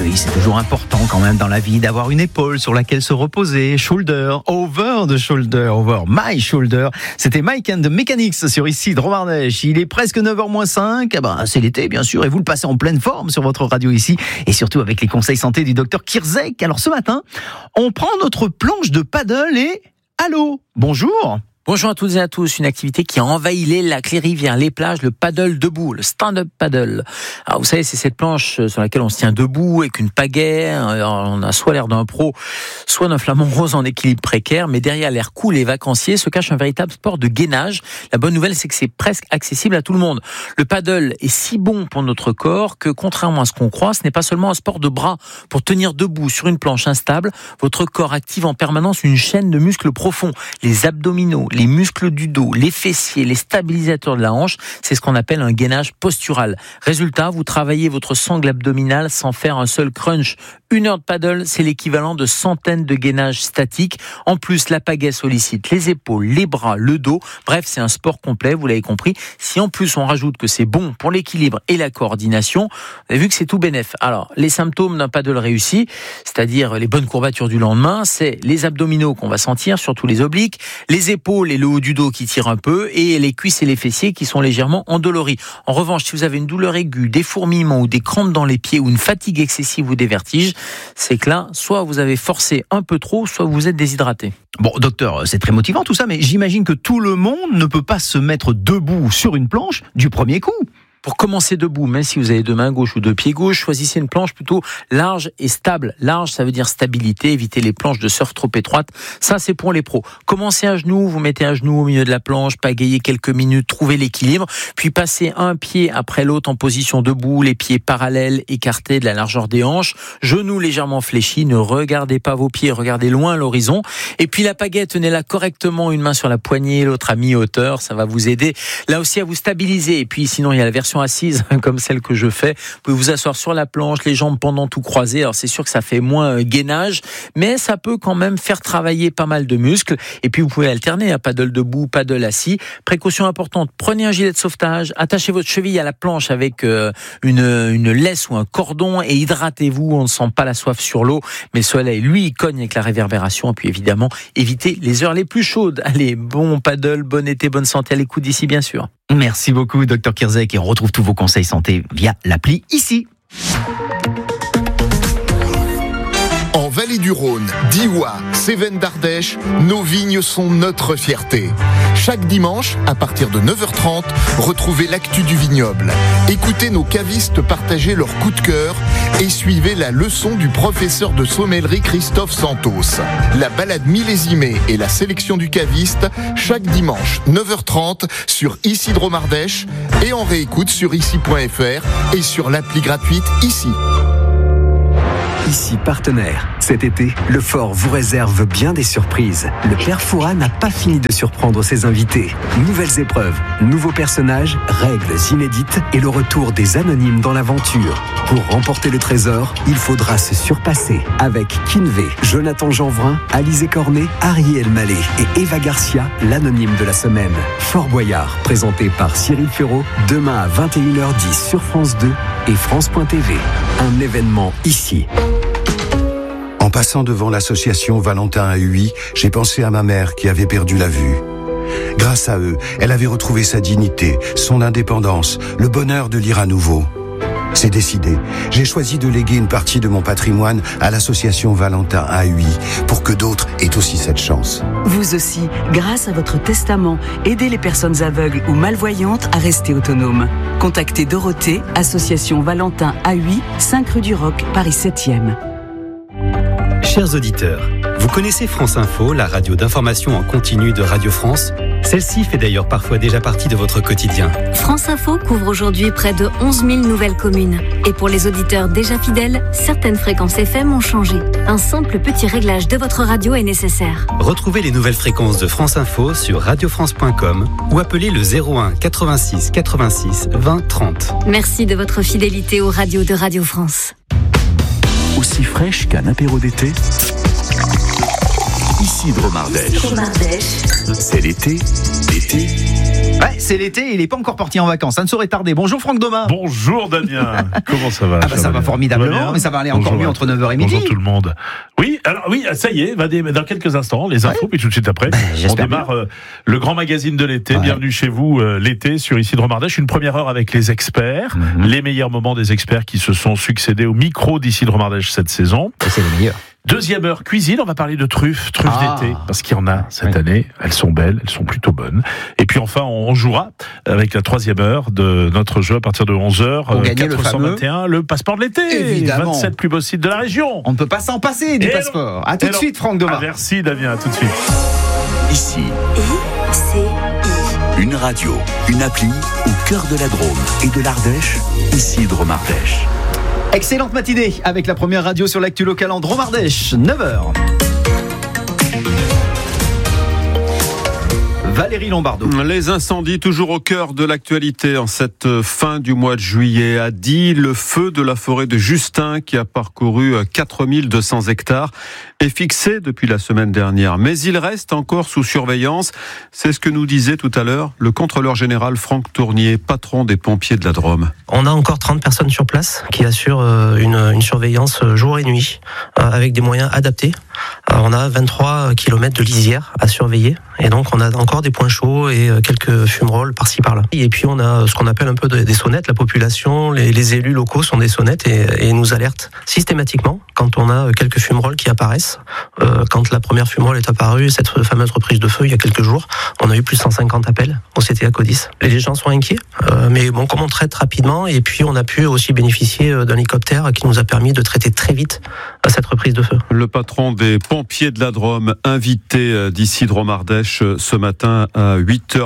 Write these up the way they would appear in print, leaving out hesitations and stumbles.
oui, c'est toujours important quand même dans la vie d'avoir une épaule sur laquelle se reposer. Shoulder, over the shoulder, over my shoulder. C'était Mike and the Mechanics sur ici Dromardèche. Il est presque 9h-5. C'est l'été bien sûr et vous le passez en pleine forme sur votre radio ici et surtout avec les conseils santé du docteur Kirzek. Alors ce matin, on prend notre planche de paddle et allô, bonjour. Bonjour à toutes et à tous, une activité qui a envahi les lacs, les rivières, les plages, le paddle debout, le stand-up paddle. Alors vous savez, c'est cette planche sur laquelle on se tient debout avec une pagaie. Alors, on a soit l'air d'un pro, soit d'un flamant rose en équilibre précaire, mais derrière l'air cool et vacancier se cache un véritable sport de gainage. La bonne nouvelle, c'est que c'est presque accessible à tout le monde. Le paddle est si bon pour notre corps que, contrairement à ce qu'on croit, ce n'est pas seulement un sport de bras. Pour tenir debout sur une planche instable, votre corps active en permanence une chaîne de muscles profonds, les abdominaux, les muscles du dos, les fessiers, les stabilisateurs de la hanche, c'est ce qu'on appelle un gainage postural. Résultat, vous travaillez votre sangle abdominale sans faire un seul crunch. 1 heure de paddle, c'est l'équivalent de centaines de gainages statiques. En plus, la pagaie sollicite les épaules, les bras, le dos. Bref, c'est un sport complet, vous l'avez compris. Si en plus on rajoute que c'est bon pour l'équilibre et la coordination, vous avez vu que c'est tout bénef. Alors, les symptômes d'un paddle réussi, c'est-à-dire les bonnes courbatures du lendemain, c'est les abdominaux qu'on va sentir, surtout les obliques, les épaules et le haut du dos qui tirent un peu, et les cuisses et les fessiers qui sont légèrement endoloris. En revanche, si vous avez une douleur aiguë, des fourmillements ou des crampes dans les pieds ou une fatigue excessive ou des vertiges, c'est que là, soit vous avez forcé un peu trop, soit vous êtes déshydraté. Bon, docteur, c'est très motivant tout ça, mais j'imagine que tout le monde ne peut pas se mettre debout sur une planche du premier coup. Pour commencer debout, même si vous avez 2 mains gauches ou 2 pieds gauches, choisissez une planche plutôt large et stable. Large, ça veut dire stabilité, évitez les planches de surf trop étroites. Ça, c'est pour les pros. Commencez à genoux, vous mettez un genou au milieu de la planche, pagayez quelques minutes, trouvez l'équilibre, puis passez un pied après l'autre en position debout, les pieds parallèles, écartés de la largeur des hanches, genoux légèrement fléchis, ne regardez pas vos pieds, regardez loin l'horizon. Et puis la pagaie, tenez-la correctement, une main sur la poignée, l'autre à mi-hauteur, ça va vous aider là aussi à vous stabiliser. Et puis sinon, il y a la version assise comme celle que je fais. Vous pouvez vous asseoir sur la planche, les jambes pendant tout croisées. Alors c'est sûr que ça fait moins gainage, mais ça peut quand même faire travailler pas mal de muscles. Et puis vous pouvez alterner à paddle debout, paddle assis. Précaution importante, prenez un gilet de sauvetage, attachez votre cheville à la planche avec une laisse ou un cordon et hydratez-vous. On ne sent pas la soif sur l'eau, mais le soleil, lui, il cogne avec la réverbération. Et puis évidemment, évitez les heures les plus chaudes. Allez, bon paddle, bon été, bonne santé à l'écoute d'ici, bien sûr. Merci beaucoup, Dr Kirzek, et on retrouve tous vos conseils santé via l'appli ici. En Vallée du Rhône, Diois, Cévennes d'Ardèche, nos vignes sont notre fierté. Chaque dimanche, à partir de 9h30, retrouvez l'actu du vignoble. Écoutez nos cavistes partager leurs coups de cœur et suivez la leçon du professeur de sommellerie Christophe Santos. La balade millésimée et la sélection du caviste, chaque dimanche, 9h30, sur Ici Dromardèche et en réécoute sur ici.fr et sur l'appli gratuite Ici. Ici partenaire. Cet été, le Fort vous réserve bien des surprises. Le Père Fouras n'a pas fini de surprendre ses invités. Nouvelles épreuves, nouveaux personnages, règles inédites et le retour des anonymes dans l'aventure. Pour remporter le trésor, il faudra se surpasser avec Kinvé, Jonathan Jeanvrin, Alizé Cornet, Ariel Mallet et Eva Garcia, l'anonyme de la semaine. Fort Boyard, présenté par Cyril Ferraud, demain à 21h10 sur France 2 et France.tv. Un événement ici. En passant devant l'association Valentin à Huy, j'ai pensé à ma mère qui avait perdu la vue. Grâce à eux, elle avait retrouvé sa dignité, son indépendance, le bonheur de lire à nouveau. C'est décidé. J'ai choisi de léguer une partie de mon patrimoine à l'association Valentin à Huy pour que d'autres aient aussi cette chance. Vous aussi, grâce à votre testament, aidez les personnes aveugles ou malvoyantes à rester autonomes. Contactez Dorothée, association Valentin à Huy, 5 rue du Roc, Paris 7e. Chers auditeurs, vous connaissez France Info, la radio d'information en continu de Radio France ? Celle-ci fait d'ailleurs parfois déjà partie de votre quotidien. France Info couvre aujourd'hui près de 11 000 nouvelles communes. Et pour les auditeurs déjà fidèles, certaines fréquences FM ont changé. Un simple petit réglage de votre radio est nécessaire. Retrouvez les nouvelles fréquences de France Info sur radiofrance.com ou appelez le 01 86 86 20 30. Merci de votre fidélité aux radios de Radio France. Aussi fraîche qu'un apéro d'été. Ici. ici Drôme Ardèche. C'est l'été. Ouais, c'est l'été, il n'est pas encore parti en vacances, ça ne saurait tarder. Bonjour Franck Domin. Bonjour Damien, comment ça va? Ça va formidablement, mais ça va aller encore mieux entre 9h et midi. Bonjour tout le monde. Oui, ça y est, dans quelques instants, les infos, puis tout de suite après, on démarre le grand magazine de l'été. Bienvenue chez vous, l'été, sur ici Drôme Ardèche. Une première heure avec les experts, les meilleurs moments des experts qui se sont succédés au micro d'ici Drôme Ardèche cette saison. Et c'est les meilleurs. Deuxième heure cuisine, on va parler de truffes d'été, parce qu'il y en a cette année, elles sont belles, elles sont plutôt bonnes. Et puis enfin, on jouera avec la troisième heure de notre jeu à partir de 11h, 421, le passeport de l'été. Évidemment. 27 plus beaux sites de la région. On ne peut pas s'en passer du passeport. À tout de suite Franck Domin. Merci Damien, à tout de suite. Ici, une radio, une appli au cœur de la Drôme et de l'Ardèche, ici Drôme Ardèche. Excellente matinée avec la première radio sur l'actu local en Drôme Ardèche, 9h. Valérie Lombardo. Les incendies toujours au cœur de l'actualité en cette fin du mois de juillet. À Die, le feu de la forêt de Justin qui a parcouru 4200 hectares est fixé depuis la semaine dernière. Mais il reste encore sous surveillance. C'est ce que nous disait tout à l'heure le contrôleur général Franck Tournier, patron des pompiers de la Drôme. On a encore 30 personnes sur place qui assurent une surveillance jour et nuit avec des moyens adaptés. On a 23 km de lisière à surveiller et donc on a encore des points chauds et quelques fumerolles par-ci par-là. Et puis on a ce qu'on appelle un peu des sonnettes. La population, les élus locaux sont des sonnettes et nous alertent systématiquement quand on a quelques fumerolles qui apparaissent. Quand la première fumerolle est apparue, cette fameuse reprise de feu il y a quelques jours, on a eu plus de 150 appels au CTA Codis. Les gens sont inquiets, mais bon, comme on traite rapidement, et puis on a pu aussi bénéficier d'un hélicoptère qui nous a permis de traiter très vite cette reprise de feu. Le patron des pompiers de la Drôme, invité d'ici Drôme Ardèche ce matin à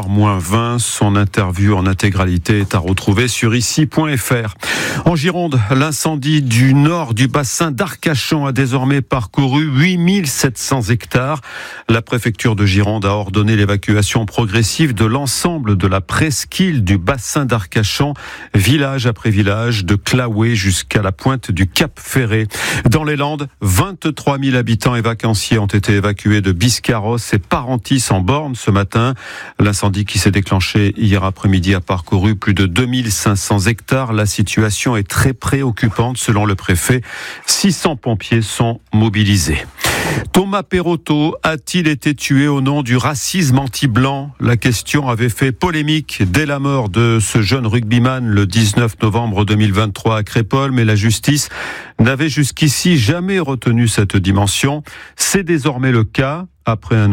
8h-20. Son interview en intégralité est à retrouver sur ici.fr. En Gironde, l'incendie du nord du bassin d'Arcachon a désormais parcouru 8700 hectares. La préfecture de Gironde a ordonné l'évacuation progressive de l'ensemble de la presqu'île du bassin d'Arcachon, village après village, de Claouet jusqu'à la pointe du Cap Ferré. Dans les Landes, 23 000 habitants et vacanciers ont été évacués de Biscarrosse et Parentis en Borne ce matin. L'incendie qui s'est déclenché hier après-midi a parcouru plus de 2500 hectares. La situation est très préoccupante selon le préfet. 600 pompiers sont mobilisés. Thomas Perotto a-t-il été tué au nom du racisme anti-blanc? La question avait fait polémique dès la mort de ce jeune rugbyman le 19 novembre 2023 à Crépol, mais la justice n'avait jusqu'ici jamais retenu cette dimension. C'est désormais le cas. Après un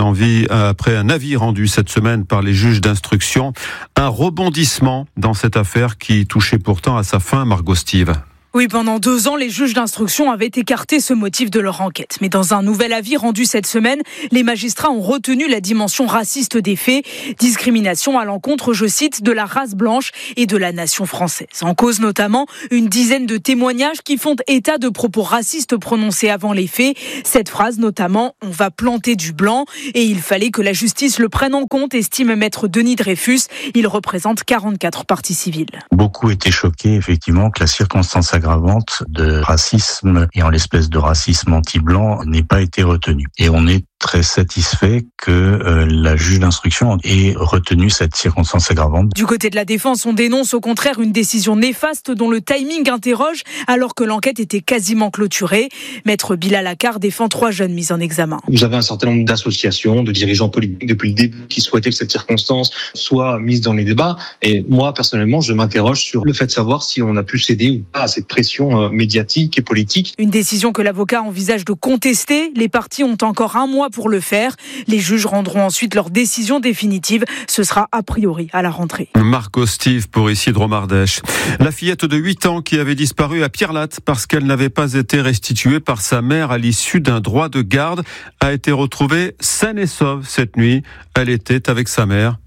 avis rendu cette semaine par les juges d'instruction, un rebondissement dans cette affaire qui touchait pourtant à sa fin, Margot Steve. Oui, pendant 2 ans, les juges d'instruction avaient écarté ce motif de leur enquête. Mais dans un nouvel avis rendu cette semaine, les magistrats ont retenu la dimension raciste des faits. Discrimination à l'encontre, je cite, de la race blanche et de la nation française. En cause notamment une dizaine de témoignages qui font état de propos racistes prononcés avant les faits. Cette phrase notamment, on va planter du blanc. Et il fallait que la justice le prenne en compte, estime maître Denis Dreyfus. Il représente 44 parties civiles. Beaucoup étaient choqués, effectivement, que la circonstance aggravante de racisme et en l'espèce de racisme anti-blanc n'ait pas été retenue. Et on est très satisfait que la juge d'instruction ait retenu cette circonstance aggravante. Du côté de la défense, on dénonce au contraire une décision néfaste dont le timing interroge alors que l'enquête était quasiment clôturée. Maître Bilal Akar défend 3 jeunes mis en examen. Vous avez un certain nombre d'associations, de dirigeants politiques depuis le début qui souhaitaient que cette circonstance soit mise dans les débats. Et moi, personnellement, je m'interroge sur le fait de savoir si on a pu céder ou pas à cette pression médiatique et politique. Une décision que l'avocat envisage de contester. Les parties ont encore 1 mois pour le faire. Les juges rendront ensuite leur décision définitive. Ce sera a priori à la rentrée. Margot Steve pour ici Drôme Ardèche. La fillette de 8 ans qui avait disparu à Pierrelatte parce qu'elle n'avait pas été restituée par sa mère à l'issue d'un droit de garde a été retrouvée saine et sauve cette nuit. Elle était avec sa mère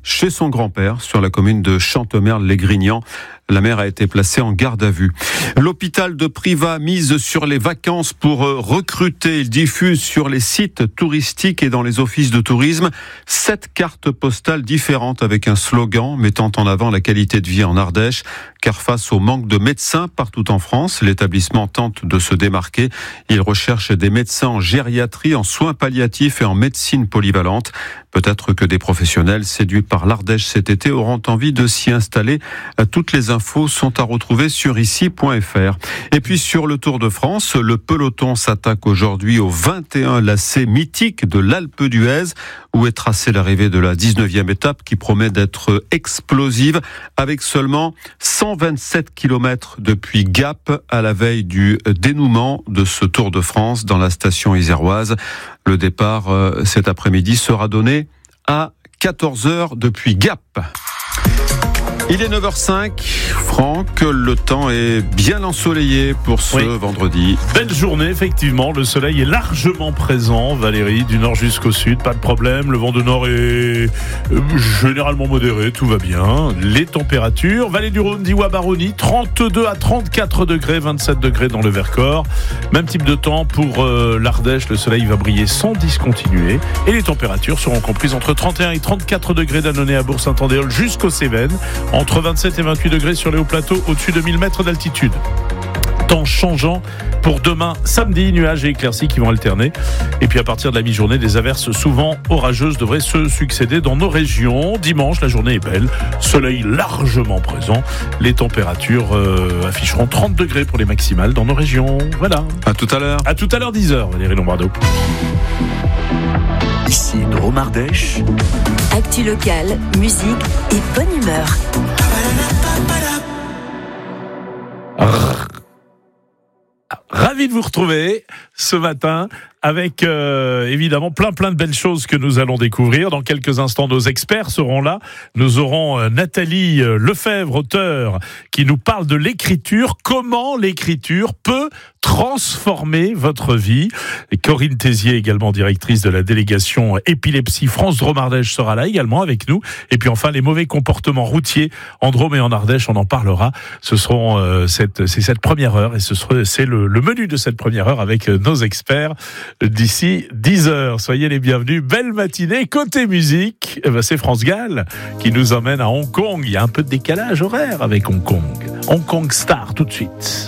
chez son grand-père sur la commune de Chantemerle-les-Grignans. La mère a été placée en garde à vue. L'hôpital de Privas mise sur les vacances pour recruter. Il diffuse sur les sites touristiques et dans les offices de tourisme 7 cartes postales différentes avec un slogan mettant en avant la qualité de vie en Ardèche. Car face au manque de médecins partout en France, l'établissement tente de se démarquer. Il recherche des médecins en gériatrie, en soins palliatifs et en médecine polyvalente. Peut-être que des professionnels séduits par l'Ardèche cet été auront envie de s'y installer. Toutes les infos sont à retrouver sur ici.fr. Et puis sur le Tour de France, le peloton s'attaque aujourd'hui au 21 lacet mythique de l'Alpe d'Huez, où est tracée l'arrivée de la 19e étape qui promet d'être explosive, avec seulement 127 km depuis Gap à la veille du dénouement de ce Tour de France dans la station iséroise. Le départ cet après-midi sera donné à 14h depuis Gap. Il est 9h05. Franck, le temps est bien ensoleillé pour ce vendredi. Belle journée, effectivement. Le soleil est largement présent, Valérie, du nord jusqu'au sud. Pas de problème. Le vent de nord est généralement modéré. Tout va bien. Les températures. Vallée du Rhône, Diwa, Baronnie, 32 à 34 degrés, 27 degrés dans le Vercors. Même type de temps pour l'Ardèche. Le soleil va briller sans discontinuer. Et les températures seront comprises entre 31 et 34 degrés d'Annonay à Bourg-Saint-Andéol jusqu'aux Cévennes. Entre 27 et 28 degrés sur les hauts plateaux au-dessus de 1000 mètres d'altitude. Temps changeant pour demain, samedi, nuages et éclaircies qui vont alterner. Et puis à partir de la mi-journée, des averses souvent orageuses devraient se succéder dans nos régions. Dimanche, la journée est belle, soleil largement présent. Les températures afficheront 30 degrés pour les maximales dans nos régions. Voilà. À tout à l'heure. À tout à l'heure, 10h, Valérie Lombardo. Ici Drôme Ardèche. Actu locale, musique et bonne humeur. Ravi de vous retrouver ce matin avec évidemment plein de belles choses que nous allons découvrir. Dans quelques instants, nos experts seront là. Nous aurons Nathalie Lefebvre, auteure, qui nous parle de l'écriture, comment l'écriture peut transformer votre vie. Et Corinne Tézier, également directrice de la délégation épilepsie France Drôme Ardèche, sera là également avec nous. Et puis enfin, les mauvais comportements routiers en Drôme et en Ardèche, on en parlera. Ce seront c'est cette première heure et c'est le menu de cette première heure avec nos experts d'ici 10h. Soyez les bienvenus. Belle matinée. Côté musique, c'est France Gall qui nous emmène à Hong Kong. Il y a un peu de décalage horaire avec Hong Kong. Hong Kong Star tout de suite.